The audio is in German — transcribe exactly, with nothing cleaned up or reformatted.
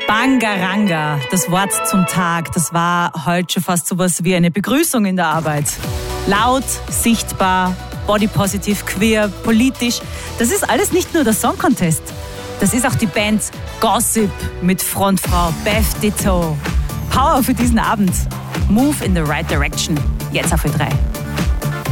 Bangaranga, das Wort zum Tag, das war heute schon fast sowas wie eine Begrüßung in der Arbeit. Laut, sichtbar, bodypositive, queer, politisch. Das ist alles nicht nur der Song Contest. Das ist auch die Band Gossip mit Frontfrau Beth Ditto. Power für diesen Abend. Move in the right direction. Jetzt auf Ö drei.